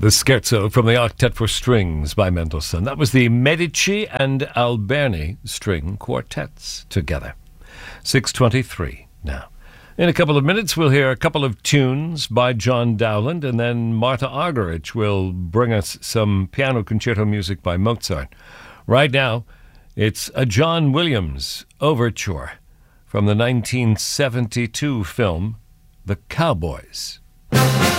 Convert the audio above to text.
The scherzo from the Octet for Strings by Mendelssohn. That was the Medici and Alberni string quartets together. 6:23 now. In a couple of minutes, we'll hear a couple of tunes by John Dowland, and then Marta Argerich will bring us some piano concerto music by Mozart. Right now, it's a John Williams overture from the 1972 film The Cowboys.